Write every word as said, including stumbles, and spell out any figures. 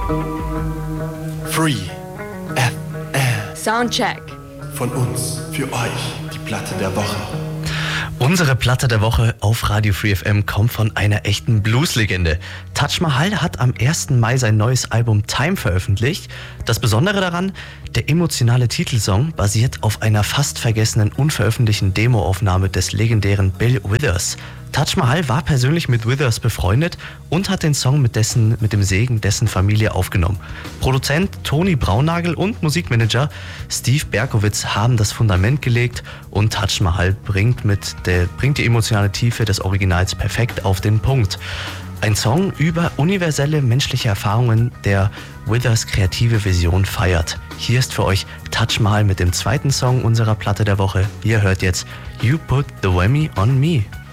Free F M. Soundcheck. Von uns für euch die Platte der Woche. Unsere Platte der Woche auf Radio Free F M kommt von einer echten Blues-Legende. Taj Mahal hat am ersten Mai sein neues Album Time veröffentlicht. Das Besondere daran, der emotionale Titelsong basiert auf einer fast vergessenen unveröffentlichten Demoaufnahme des legendären Bill Withers. Taj Mahal war persönlich mit Withers befreundet und hat den Song mit, dessen, mit dem Segen dessen Familie aufgenommen. Produzent Toni Braunagel und Musikmanager Steve Berkowitz haben das Fundament gelegt und Taj Mahal bringt, mit der, bringt die emotionale Tiefe des Originals perfekt auf den Punkt. Ein Song über universelle menschliche Erfahrungen, der Withers kreative Vision feiert. Hier ist für euch Taj Mahal mit dem zweiten Song unserer Platte der Woche. Ihr hört jetzt You Put the Whammy on Me.